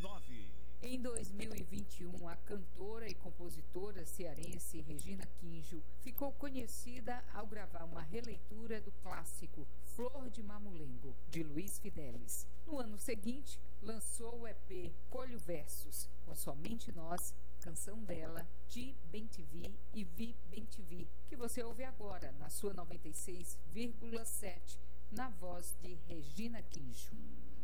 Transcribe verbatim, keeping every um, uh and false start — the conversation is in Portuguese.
nove. Em dois mil e vinte e um, a cantora e compositora cearense Regina Kinjo ficou conhecida ao gravar uma releitura do clássico Flor de Mamulengo, de Luiz Fidelis. No ano seguinte, lançou o E P Colho Versos, com Somente Nós, canção dela, Ti Bem Te Vi e Vi Bem Te Vi, que você ouve agora na sua noventa e seis vírgula sete, na voz de Regina Kinjo.